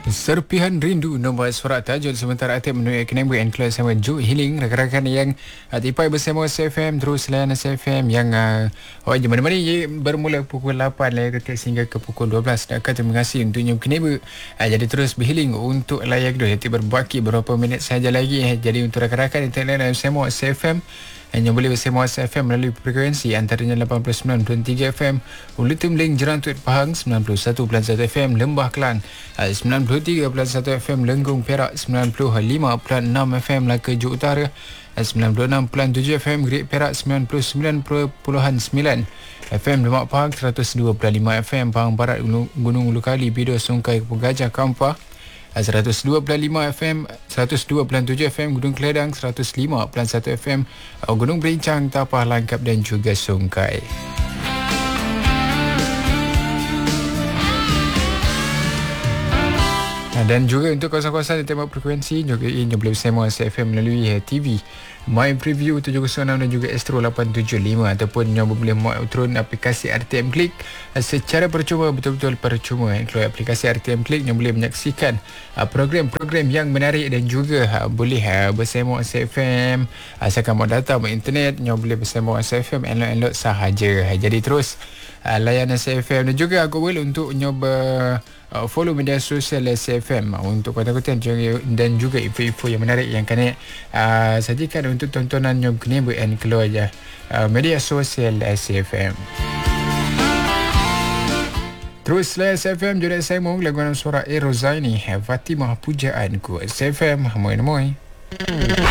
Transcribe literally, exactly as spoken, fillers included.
Serpihan rindu nombor surat tajuk sementara aktif menuju Kenaibu and Class sama Joe Healing rakan-rakan yang uh, tipai bersama S F M terus layan S F M yang uh, oh di mana-mana ye bermula pukul lapan layak dekat sehingga ke pukul dua belas. Dan terima kasih untuk Nyum Kenaibu. Uh, jadi terus berhealing untuk layak dua jadi berbaki beberapa minit saja lagi. Jadi untuk rakan-rakan yang terlayan bersama S F M yang boleh bersama S F M melalui frekuensi antaranya lapan puluh sembilan perpuluhan tiga F M, Ulutum Link Jerantut Pahang sembilan puluh satu perpuluhan satu F M, Lembah Kelang sembilan puluh tiga perpuluhan satu F M, Lenggong Perak sembilan puluh lima perpuluhan enam F M, Laka Juk Utara sembilan puluh enam perpuluhan tujuh F M, Gerik Perak sembilan puluh sembilan perpuluhan sembilan F M, Demak Pahang seratus dua perpuluhan lima F M, Pahang Barat Gunung Ulukali, Bido, Sungkai, Kepung Gajah, Kampar seratus dua perpuluhan lima F M, seratus dua perpuluhan tujuh F M, Gunung Keledang seratus lima perpuluhan satu F M, Gunung Berincang, Tapah, Langkap dan juga Sungkai. Dan juga untuk kawasan-kawasan yang tembak frekuensi juga ini boleh bersama S F M melalui T V My Preview tujuh kosong enam dan juga Astro lapan tujuh lima ataupun yang boleh muat turun aplikasi R T M Click secara percuma, betul-betul percuma. Kalau aplikasi R T M Click yang boleh menyaksikan program-program yang menarik dan juga boleh bersama S F M asalkan mau data mau internet yang boleh bersama S F M elok-elok sahaja. Jadi terus layan S F M dan juga aku boleh untuk nyoba Uh, follow media sosial S F M untuk konten-konten dan juga info-info yang menarik yang kena uh, sajikan untuk tontonan Nyom Kenaibu and keluarga uh, media sosial S F M. Teruslah S F M juga saya mau lagu suara Erozaini Fatimah Pujaanku S F M. Moi moi.